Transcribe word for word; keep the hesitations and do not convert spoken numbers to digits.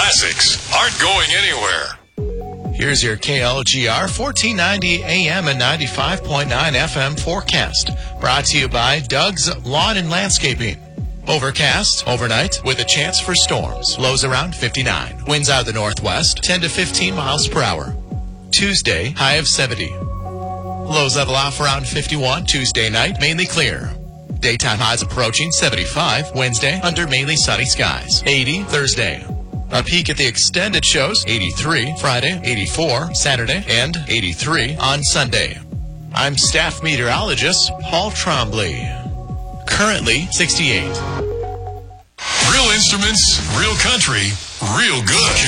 classics aren't going anywhere. Here's your K L G R fourteen ninety A M and ninety-five point nine F M forecast. Brought to you by Doug's Lawn and Landscaping. Overcast overnight with a chance for storms. Lows around fifty-nine. Winds out of the northwest, ten to fifteen miles per hour. Tuesday, high of seventy. Lows level off around fifty-one. Tuesday night, mainly clear. Daytime highs approaching seventy-five. Wednesday, under mainly sunny skies. eighty Thursday. A peek at the extended shows, eighty-three Friday, eighty-four Saturday, and eighty-three on Sunday. I'm staff meteorologist Paul Trombley. Currently sixty-eight. Real instruments, real country, real good.